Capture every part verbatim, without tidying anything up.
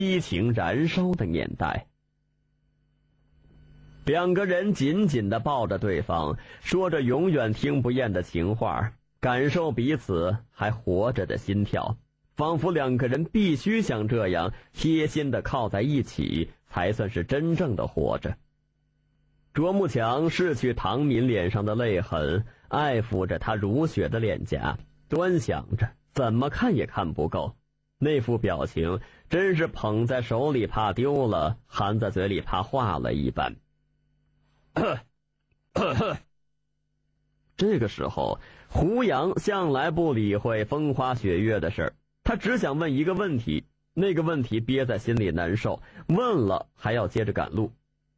激情燃烧的年代。两个人紧紧地抱着对方，说着永远听不厌的情话，感受彼此还活着的心跳，仿佛两个人必须像这样贴心地靠在一起，才算是真正的活着。卓木强拭去唐敏脸上的泪痕，爱抚着他如雪的脸颊，端详着，怎么看也看不够。那副表情真是捧在手里怕丢了，含在嘴里怕化了一般。这个时候，胡杨向来不理会风花雪月的事儿，他只想问一个问题，那个问题憋在心里难受，问了还要接着赶路。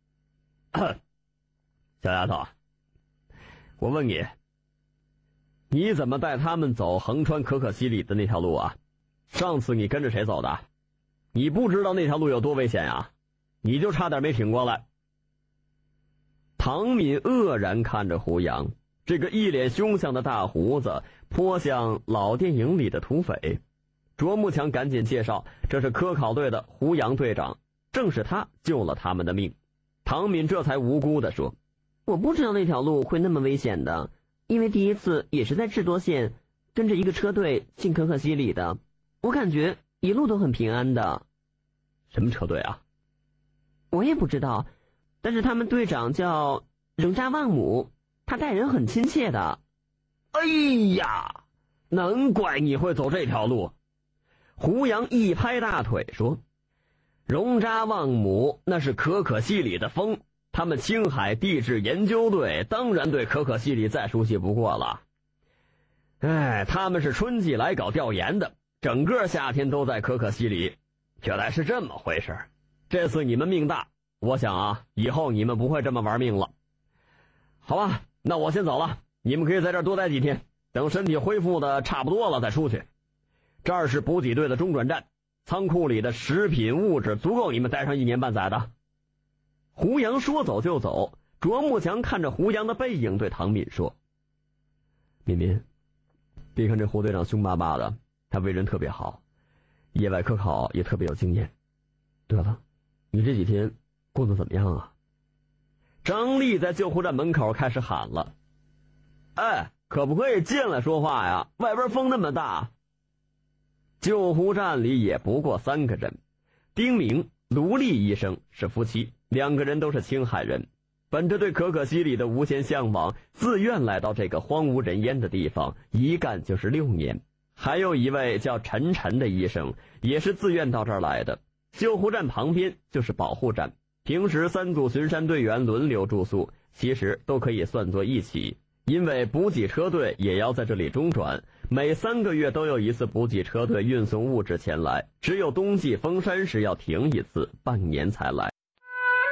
小丫头，我问你，你怎么带他们走横穿可可西里的那条路啊？上次你跟着谁走的？你不知道那条路有多危险啊？你就差点没挺过来。唐敏愕然看着胡杨，这个一脸凶相的大胡子颇像老电影里的土匪。卓木强赶紧介绍，这是科考队的胡杨队长，正是他救了他们的命。唐敏这才无辜地说， 我不知道那条路会那么危险的，因为第一次也是在智多县跟着一个车队进可可西里的，我感觉一路都很平安的。 什么车队啊？ 我也不知道，但是他们队长叫荣扎旺姆，他待人很亲切的。 哎呀，难怪你会走这条路。胡杨一拍大腿说，荣扎旺姆那是可可西里的风，他们青海地质研究队当然对可可西里再熟悉不过了。哎，他们是春季来搞调研的，整个夏天都在可可西里。原来是这么回事，这次你们命大，我想啊，以后你们不会这么玩命了。好吧，那我先走了，你们可以在这儿多待几天，等身体恢复的差不多了再出去。这儿是补给队的中转站，仓库里的食品物质足够你们待上一年半载的。胡杨说走就走，卓木强看着胡杨的背影对唐敏说，敏敏，别看这胡队长凶巴巴的，他为人特别好，野外科考也特别有经验。对了，你这几天过得怎么样啊？张丽在救护站门口开始喊了，哎，可不可以进来说话呀？外边风那么大。救护站里也不过三个人，丁明、卢丽医生是夫妻，两个人都是青海人，本着对可可西里的无限向往，自愿来到这个荒无人烟的地方，一干就是六年。还有一位叫陈晨的医生，也是自愿到这儿来的。救护站旁边就是保护站，平时三组巡山队员轮流住宿，其实都可以算作一起，因为补给车队也要在这里中转，每三个月都有一次补给车队运送物质前来，只有冬季封山时要停一次，半年才来。